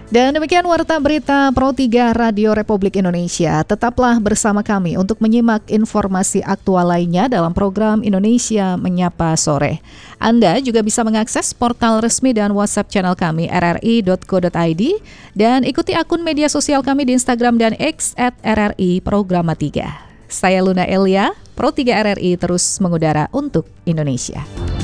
Dan demikian Warta Berita Pro 3 Radio Republik Indonesia. Tetaplah bersama kami untuk menyimak informasi aktual lainnya dalam program Indonesia Menyapa Sore. Anda juga bisa mengakses portal resmi dan WhatsApp channel kami rri.co.id dan ikuti akun media sosial kami di Instagram dan X @RRI Programa 3. Saya Luna Elia, Pro 3 RRI terus mengudara untuk Indonesia.